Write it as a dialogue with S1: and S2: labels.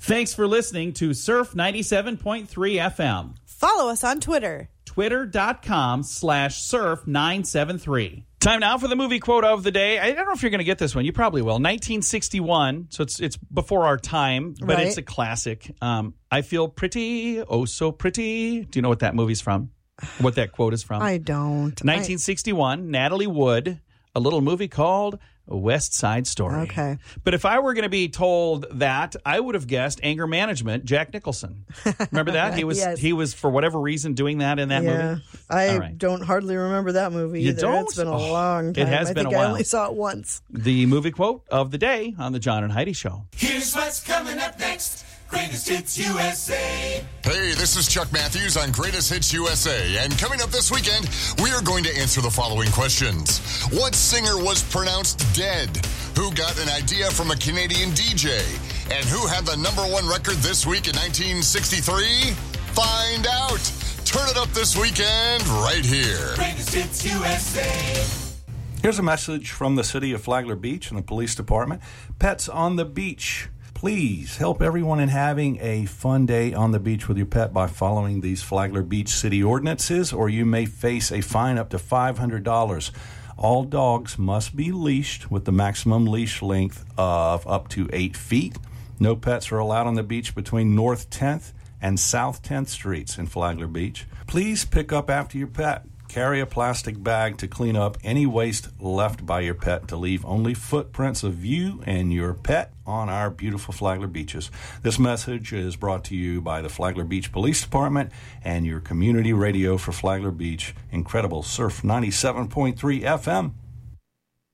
S1: Thanks for listening to Surf 97.3 FM.
S2: Follow us on Twitter.
S1: Twitter.com/surf973. Time now for the movie quote of the day. I don't know if you're going to get this one. You probably will. 1961. So it's before our time, but It's a classic. I feel pretty, oh so pretty. Do you know what that movie's from? What that quote is from?
S2: I don't.
S1: 1961, Natalie Wood, a little movie called West Side Story.
S2: Okay.
S1: But if I were going to be told that, I would have guessed Anger Management, Jack Nicholson. Remember that? He was for whatever reason doing that in that movie.
S2: I don't hardly remember that movie either.
S1: Don't?
S2: It's been a long time.
S1: It has been a while.
S2: I only saw it once.
S1: The movie quote of the day on the John and Heidi Show.
S3: Here's what's coming up next. Greatest Hits USA.
S4: Hey, this is Chuck Matthews on Greatest Hits USA. And coming up this weekend, we are going to answer the following questions. What singer was pronounced dead? Who got an idea from a Canadian DJ? And who had the #1 record this week in 1963? Find out. Turn it up this weekend right here.
S3: Greatest Hits USA.
S5: Here's a message from the city of Flagler Beach and the police department. Pets on the beach. Please help everyone in having a fun day on the beach with your pet by following these Flagler Beach city ordinances, or you may face a fine up to $500. All dogs must be leashed with the maximum leash length of up to 8 feet. No pets are allowed on the beach between North 10th and South 10th Streets in Flagler Beach. Please pick up after your pet. Carry a plastic bag to clean up any waste left by your pet to leave only footprints of you and your pet on our beautiful Flagler beaches. This message is brought to you by the Flagler Beach Police Department and your community radio for Flagler Beach. Incredible Surf 97.3 FM.